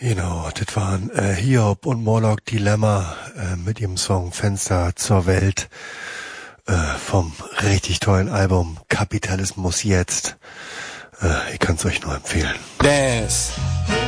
Genau, das waren Hiob und Morlock Dilemma mit ihrem Song Fenster zur Welt vom richtig tollen Album Kapitalismus jetzt. Ich kann es euch nur empfehlen. Dance.